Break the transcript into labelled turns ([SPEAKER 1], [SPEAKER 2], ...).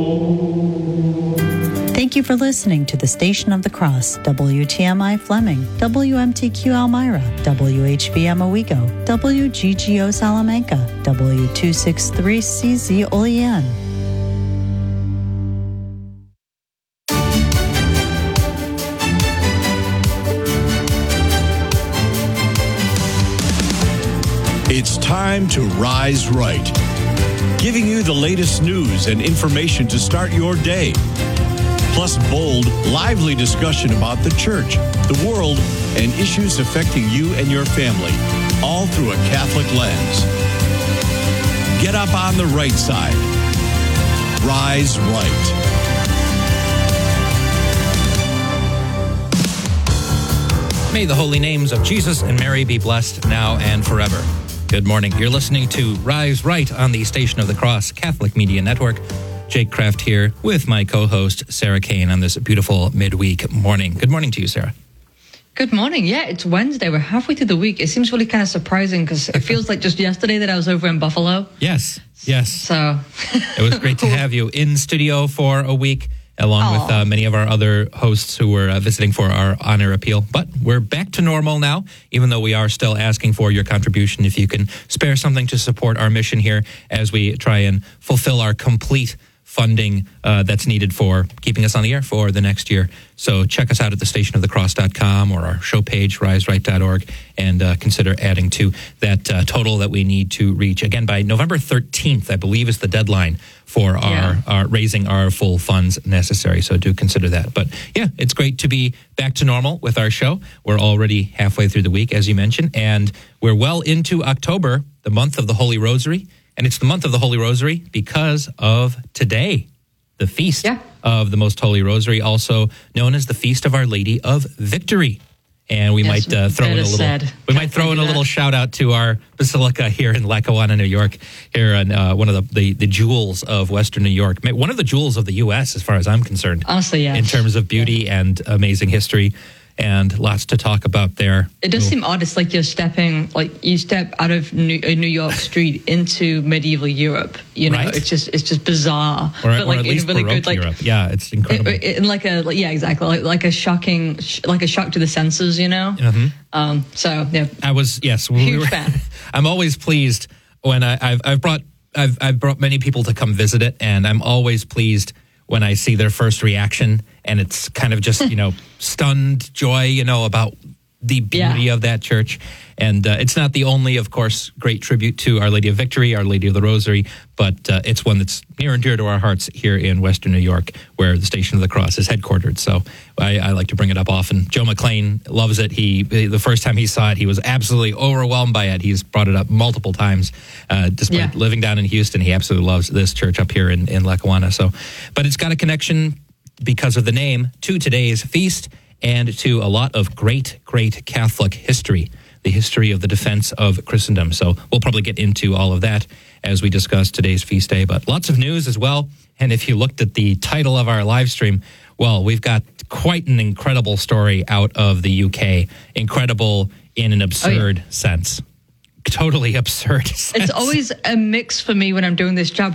[SPEAKER 1] Thank you for listening to the Station of the Cross, WTMI Fleming, WMTQ Elmira, WHVM Owego, WGGO Salamanca, W263CZ Olean.
[SPEAKER 2] It's time to Rise Right, giving you the latest news and information to start your day. Plus bold, lively discussion about the church, the world, and issues affecting you and your family, all through a Catholic lens. Get up on the right side. Rise Right.
[SPEAKER 3] May the holy names of Jesus and Mary be blessed now and forever. Good morning. You're listening to Rise Right on the Station of the Cross Catholic Media Network. Jake Kraft here with my co-host, Sarah Kane, on this beautiful midweek morning. Good morning to you, Sarah.
[SPEAKER 4] Good morning. Yeah, it's Wednesday. We're halfway through the week. It seems really kind of surprising because it feels like just yesterday that I was over in Buffalo.
[SPEAKER 3] Yes.
[SPEAKER 4] So
[SPEAKER 3] it was great to have you in studio for a week, along with many of our other hosts who were visiting for our honor appeal. But we're back to normal now, even though we are still asking for your contribution. If you can spare something to support our mission here as we try and fulfill our complete funding that's needed for keeping us on the air for the next year. So check us out at thestationofthecross.com or our show page, riseright.org, and consider adding to that total that we need to reach. Again, by November 13th, I believe, is the deadline for our raising our full funds necessary. So do consider that. But yeah, it's great to be back to normal with our show. We're already halfway through the week, as you mentioned, and we're well into October, the month of the Holy Rosary. And it's the month of the Holy Rosary because of today, the Feast of the Most Holy Rosary, also known as the Feast of Our Lady of Victory. And we might throw in a little shout out to our basilica here in Lackawanna, New York, here on one of the jewels of Western New York, one of the jewels of the U.S. as far as I'm concerned.
[SPEAKER 4] Honestly, yeah.
[SPEAKER 3] In terms of beauty and amazing history. And lots to talk about there.
[SPEAKER 4] It does seem odd. It's like you step out of New York Street into medieval Europe. You know,
[SPEAKER 3] right?
[SPEAKER 4] It's just bizarre.
[SPEAKER 3] Or at least really good,
[SPEAKER 4] Europe.
[SPEAKER 3] Yeah, it's incredible.
[SPEAKER 4] Exactly. Like a shock to the senses. You know.
[SPEAKER 3] Mm-hmm.
[SPEAKER 4] So yeah,
[SPEAKER 3] I was
[SPEAKER 4] huge fan.
[SPEAKER 3] I'm always pleased when I've brought many people to come visit it, and I'm always pleased when I see their first reaction, and it's kind of just, stunned joy, about the beauty of that church. And it's not the only, of course, great tribute to Our Lady of Victory, Our Lady of the Rosary, but it's one that's near and dear to our hearts here in Western New York, where the Station of the Cross is headquartered. So I like to bring it up often. Joe McLean loves it. The first time he saw it, he was absolutely overwhelmed by it. He's brought it up multiple times. Despite living down in Houston, he absolutely loves this church up here in Lackawanna. So, but it's got a connection because of the name to today's feast and to a lot of great Catholic history, the history of the defense of Christendom. So we'll probably get into all of that as we discuss today's feast day, but lots of news as well. And if you looked at the title of our live stream, well, we've got quite an incredible story out of the UK. Incredible in an absurd sense. Totally absurd sense.
[SPEAKER 4] It's always a mix for me when I'm doing this job.